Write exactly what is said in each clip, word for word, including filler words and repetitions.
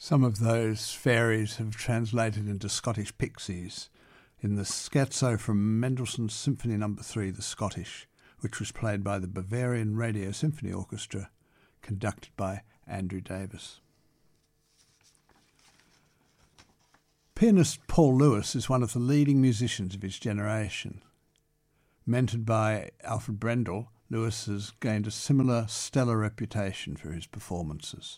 Some of those fairies have translated into Scottish pixies in the scherzo from Mendelssohn's Symphony Number three, The Scottish, which was played by the Bavarian Radio Symphony Orchestra, conducted by Andrew Davis. Pianist Paul Lewis is one of the leading musicians of his generation. Mentored by Alfred Brendel, Lewis has gained a similar stellar reputation for his performances.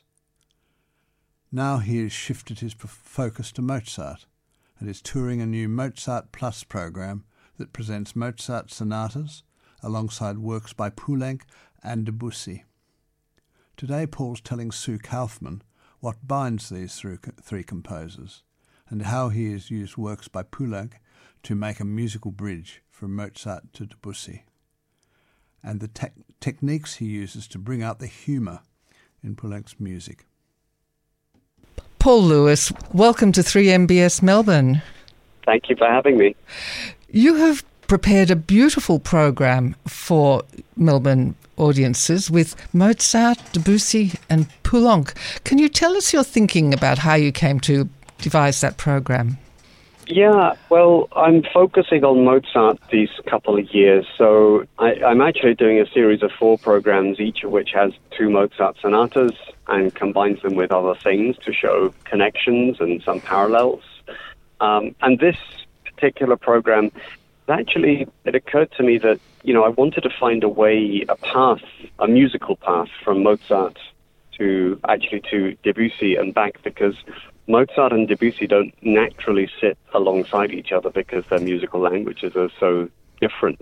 Now he has shifted his focus to Mozart and is touring a new Mozart Plus program that presents Mozart sonatas alongside works by Poulenc and Debussy. Today Paul's telling Sue Kaufman what binds these three composers and how he has used works by Poulenc to make a musical bridge from Mozart to Debussy, and the te- techniques he uses to bring out the humour in Poulenc's music. Paul Lewis, welcome to three M B S Melbourne. Thank you for having me. You have prepared a beautiful program for Melbourne audiences with Mozart, Debussy and Poulenc. Can you tell us your thinking about how you came to devise that program? Yeah, well, I'm focusing on Mozart these couple of years, so I, I'm actually doing a series of four programs, each of which has two Mozart sonatas and combines them with other things to show connections and some parallels. Um, and this particular program, actually, it occurred to me that, you know, I wanted to find a way, a path, a musical path from Mozart to actually to Debussy and back, because Mozart and Debussy don't naturally sit alongside each other because their musical languages are so different.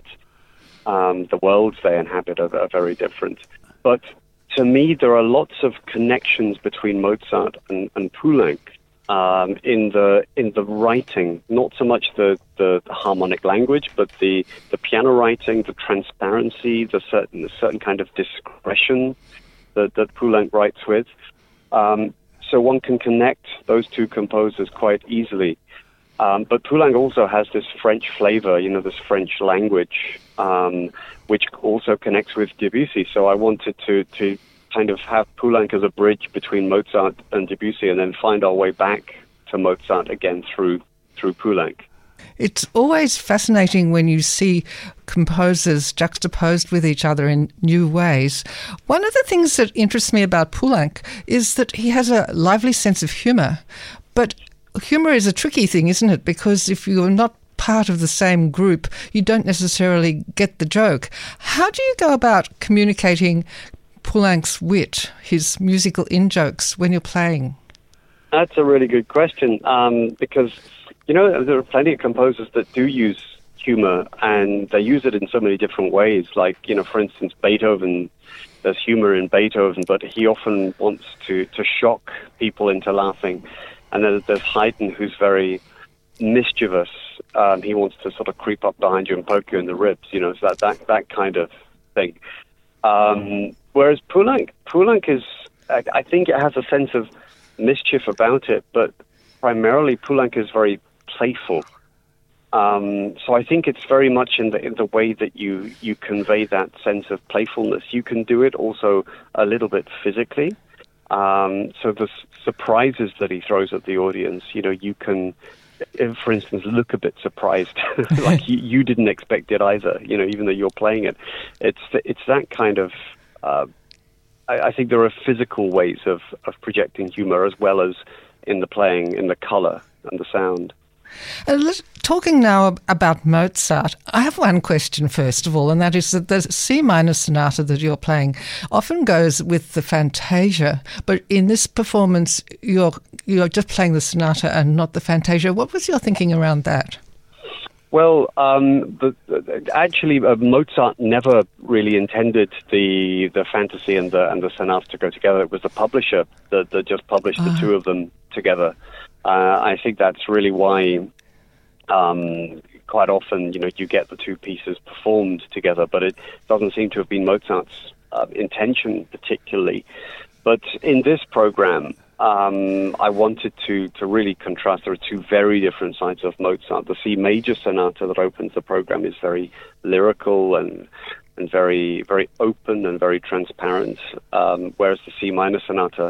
Um, the worlds they inhabit are, are very different. But to me, there are lots of connections between Mozart and, and Poulenc um, in the in the writing, not so much the, the, the harmonic language, but the, the piano writing, the transparency, the certain the certain kind of discretion that, that Poulenc writes with. Um, So one can connect those two composers quite easily. Um, but Poulenc also has this French flavor, you know, this French language, um, which also connects with Debussy. So I wanted to, to kind of have Poulenc as a bridge between Mozart and Debussy and then find our way back to Mozart again through through Poulenc. It's always fascinating when you see composers juxtaposed with each other in new ways. One of the things that interests me about Poulenc is that he has a lively sense of humour. But humour is a tricky thing, isn't it? Because if you're not part of the same group, you don't necessarily get the joke. How do you go about communicating Poulenc's wit, his musical in-jokes, when you're playing? That's a really good question, um, because you know, there are plenty of composers that do use humor, and they use it in so many different ways. Like, you know, for instance, Beethoven, there's humor in Beethoven, but he often wants to, to shock people into laughing. And then there's Haydn, who's very mischievous. Um, he wants to sort of creep up behind you and poke you in the ribs, you know, so that, that, that kind of thing. Um, whereas Poulenc, Poulenc is, I, I think it has a sense of mischief about it, but primarily Poulenc is very playful. Um, so I think it's very much in the in the way that you, you convey that sense of playfulness. You can do it also a little bit physically. Um, so the s- surprises that he throws at the audience, you know, you can, if, for instance, look a bit surprised, like you, you didn't expect it either, you know, even though you're playing it. It's it's that kind of, uh, I, I think there are physical ways of, of projecting humor as well as in the playing, in the colour and the sound. Uh, let's, talking now about Mozart, I have one question first of all, and that is that the C minor sonata that you're playing often goes with the Fantasia, but in this performance you're you're just playing the sonata and not the Fantasia. What was your thinking around that? Well, um, the, the, actually, uh, Mozart never really intended the the fantasy and the and the sonata to go together. It was the publisher that, that just published the uh. two of them together. Uh, I think that's really why um, quite often, you know, you get the two pieces performed together, but it doesn't seem to have been Mozart's uh, intention particularly. But in this program, um, I wanted to, to really contrast. There are two very different sides of Mozart. The C major sonata that opens the program is very lyrical and and very very open and very transparent, um, whereas the C minor sonata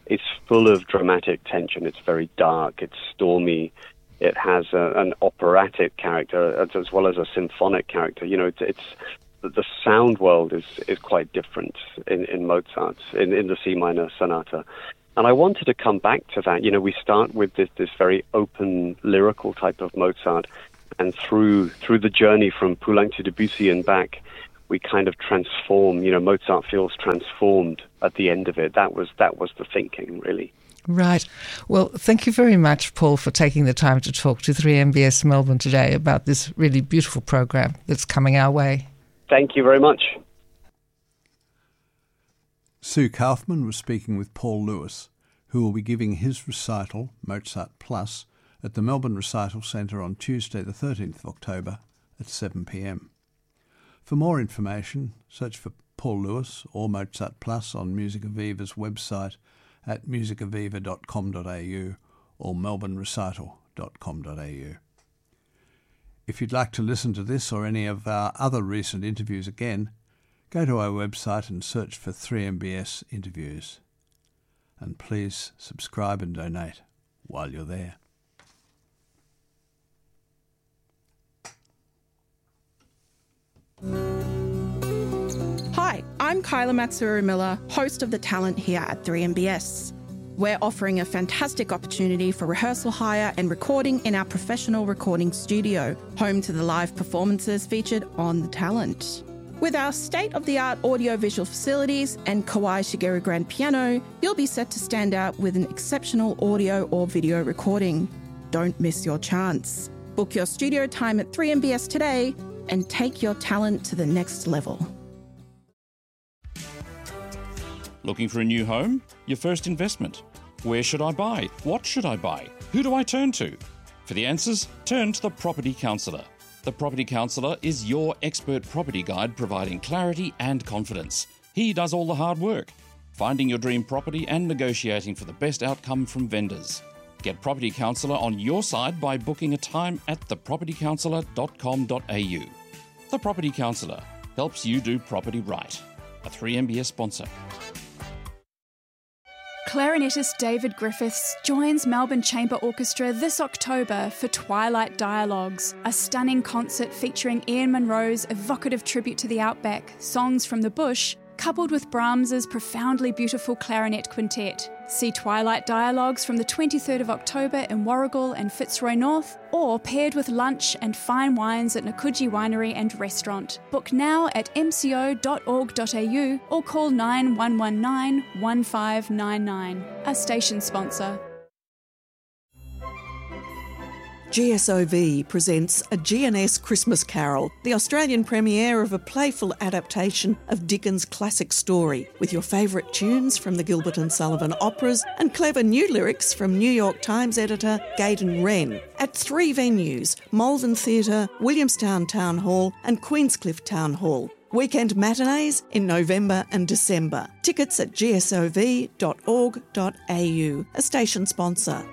is full of dramatic tension. It's very dark. It's stormy. It has a, an operatic character as, as well as a symphonic character. You know, it's, it's the sound world is, is quite different in, in Mozart, in, in the C minor sonata. And I wanted to come back to that. You know, we start with this, this very open, lyrical type of Mozart, and through through the journey from Poulenc to Debussy and back, we kind of transform. You know, Mozart feels transformed at the end of it. That was that was the thinking, really. Right. Well, thank you very much, Paul, for taking the time to talk to three M B S Melbourne today about this really beautiful program that's coming our way. Thank you very much. Sue Kaufman was speaking with Paul Lewis, who will be giving his recital, Mozart Plus, at the Melbourne Recital Centre on Tuesday the thirteenth of October at seven p m. For more information, search for Paul Lewis or Mozart Plus on Music Aviva's website at music aviva dot com dot a u or melbourne recital dot com dot a u. If you'd like to listen to this or any of our other recent interviews again, go to our website and search for three M B S interviews. And please subscribe and donate while you're there. Hi, I'm Kyla Matsuru-Miller, host of The Talent here at three M B S. We're offering a fantastic opportunity for rehearsal hire and recording in our professional recording studio, home to the live performances featured on The Talent. With our state-of-the-art audio-visual facilities and Kawai Shigeru grand piano, you'll be set to stand out with an exceptional audio or video recording. Don't miss your chance. Book your studio time at three M B S today and take your talent to the next level. Looking for a new home? Your first investment? Where should I buy? What should I buy? Who do I turn to? For the answers, turn to the Property Counsellor. The Property Counsellor is your expert property guide, providing clarity and confidence. He does all the hard work, finding your dream property and negotiating for the best outcome from vendors. Get Property Counsellor on your side by booking a time at the property counsellor dot com dot a u. The Property Counsellor helps you do property right. A three M B S sponsor. Clarinetist David Griffiths joins Melbourne Chamber Orchestra this October for Twilight Dialogues, a stunning concert featuring Ian Munro's evocative tribute to the outback, Songs from the Bush, coupled with Brahms's profoundly beautiful clarinet quintet. See Twilight Dialogues from the twenty-third of October in Warragul and Fitzroy North, or paired with lunch and fine wines at Nakuji Winery and Restaurant. Book now at m c o dot org dot a u or call nine one one nine, one five nine nine. A station sponsor. G S O V presents A G N S Christmas Carol, the Australian premiere of a playful adaptation of Dickens' classic story, with your favourite tunes from the Gilbert and Sullivan operas and clever new lyrics from New York Times editor Gaydon Wren, at three venues, Malvern Theatre, Williamstown Town Hall and Queenscliff Town Hall. Weekend matinees in November and December. Tickets at g s o v dot org dot a u, a station sponsor.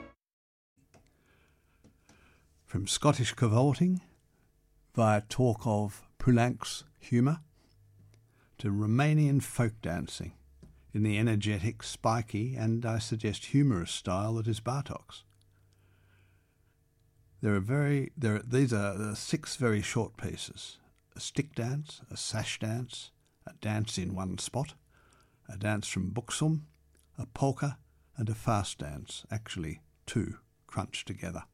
From Scottish cavorting via talk of Poulenc's humour to Romanian folk dancing in the energetic, spiky and, I suggest, humorous style that is Bartók's. There are very there are, these are the six very short pieces: a stick dance, a sash dance, a dance in one spot, a dance from Buxom, a polka, and a fast dance, actually two crunched together.